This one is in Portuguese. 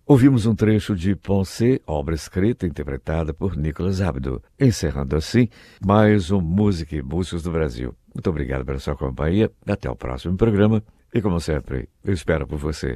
Ouvimos um trecho de Poncé, obra escrita e interpretada por Nicolas Abdo, encerrando assim mais um Música e Músicos do Brasil. Muito obrigado pela sua companhia, até o próximo programa e, como sempre, eu espero por você.